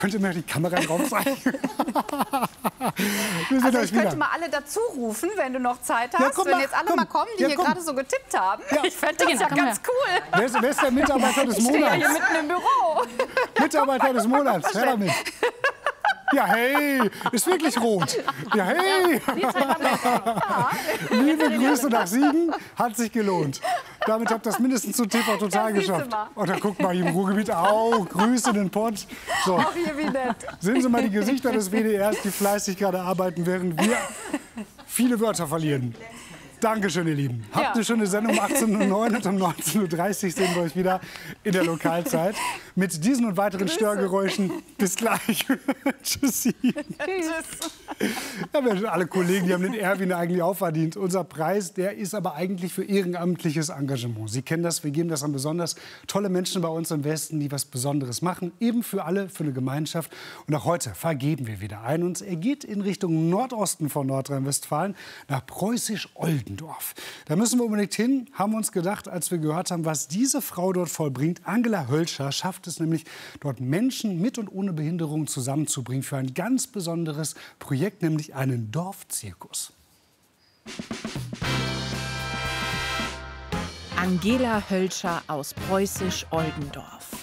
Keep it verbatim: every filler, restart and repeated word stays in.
Könnt ihr mir die Kamera im Raum zeigen? Wir Also euch ich könnte wieder. mal alle dazu rufen, wenn du noch Zeit hast. Ja, komm, wenn mach, jetzt alle komm. mal kommen, die Ja, hier komm. gerade so getippt haben. Ja. Ich fände das Genau, ja komm ganz cool. Wer ist, wer ist der Mitarbeiter des Ich stehe ja Monats? hier mitten im Büro. Mitarbeiter des Monats, her damit. Ja, hey, ist wirklich rot. Ja, hey. Liebe Grüße nach Siegen, hat sich gelohnt. Damit habt ihr das mindestens zu T V Total Ja, siehste geschafft. mal. Oder guck mal, hier im Ruhrgebiet auch, Grüße in den Pott. So, Auch hier wie nett. sehen Sie mal die Gesichter des W D Rs, die fleißig gerade arbeiten, während wir viele Wörter verlieren. Dankeschön, ihr Lieben. Habt Ja. eine schöne Sendung um achtzehn Uhr neun und um neunzehn Uhr dreißig sehen wir euch wieder in der Lokalzeit. Mit diesen und weiteren Grüße. Störgeräuschen. Bis gleich. Tschüssi. Tschüss. Ja, wir haben alle Kollegen, die haben den Erwin eigentlich auch verdient. Unser Preis, der ist aber eigentlich für ehrenamtliches Engagement. Sie kennen das, wir geben das an besonders tolle Menschen bei uns im Westen, die was Besonderes machen. Eben für alle, für eine Gemeinschaft. Und auch heute vergeben wir wieder ein. Und er geht in Richtung Nordosten von Nordrhein-Westfalen, nach Preußisch-Oldendorf. Da müssen wir unbedingt hin, haben wir uns gedacht, als wir gehört haben, was diese Frau dort vollbringt. Angela Hölscher schafft es nämlich, dort Menschen mit und ohne Behinderung zusammenzubringen für ein ganz besonderes Projekt, nämlich einen Dorfzirkus. Angela Hölscher aus Preußisch-Oldendorf.